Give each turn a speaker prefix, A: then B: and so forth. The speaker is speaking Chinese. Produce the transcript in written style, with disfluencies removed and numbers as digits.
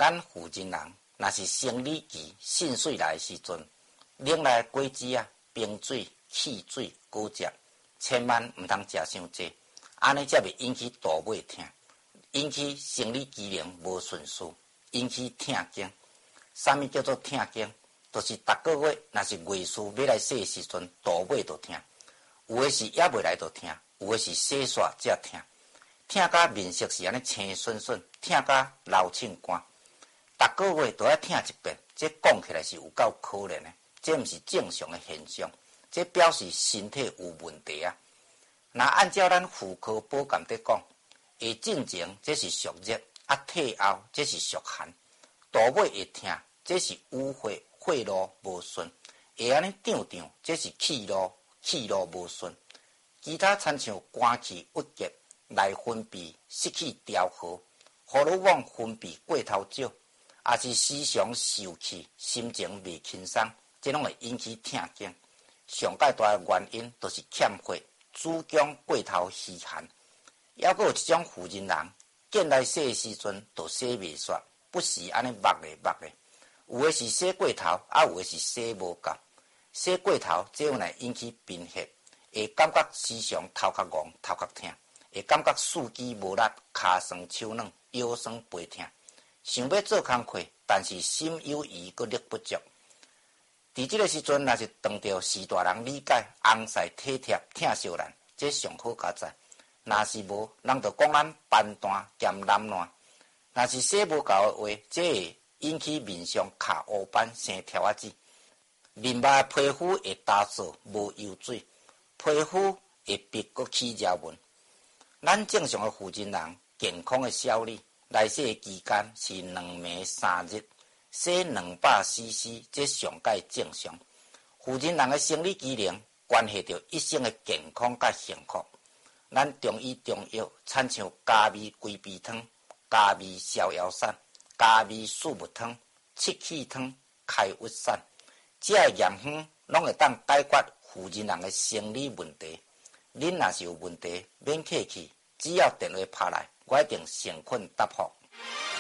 A: 咱妇人人若是生理期肾水来的时阵，冷来果子啊、冰水、汽水、果汁，千万毋通食伤济，安尼才袂引起大尾痛，引起生理机能无顺序，引起痛经。啥物叫做痛经？就是逐个月若是月事要来洗的时阵，大尾就痛，有的是也袂来就痛，有的是洗煞才痛，痛甲面色是安尼青顺顺，痛甲流沁汗。逐个月都要痛一遍，这讲起来是有够可怜的，这毋是正常的现象，这表示身体有问题啊。那按照咱妇科保健在讲，下进前这是属热，啊退后这是属寒，大尾会痛，这是淤血路无顺，会安尼胀胀，这是气路无顺，其他亲像肝气郁结，内分泌失去调和，荷尔蒙分泌过头少。也是时常受气，心情袂轻松，这拢会引起痛经。上介大的原因就是欠血，子宫过头虚寒。还佫有一种妇人人，见来洗的时阵就洗袂煞，不时安尼目的，有的是洗过头，有的是洗无够。洗过头，这样来引起贫血，会感觉时常头壳晕、头壳痛，会感觉四肢无力、骹酸手软、腰酸背痛。想要做工课，但是心有余，佮力不足。伫这个时阵，若是当着士大人理解，红晒体贴，疼惜咱，这上好加载。若是无，人就讲咱斑疸兼懒惰。若是洗无够的话，这会引起面上卡乌斑、生条仔子，面部皮肤会干燥无油水，皮肤会白佮起条纹。咱正常的妇人人，健康的小理。来洗的期间是2暝3日，洗200cc，这上介正常。妇人人的生理机能关系到一生的健康甲幸福。咱中医中药，参像加味龟皮汤、加味逍遥散、加味四物汤、七气汤、开胃散，这些药方拢会当解决妇人人的生理问题。恁若是有问题，免客气，只要电话拍来，我一定诚恳答复。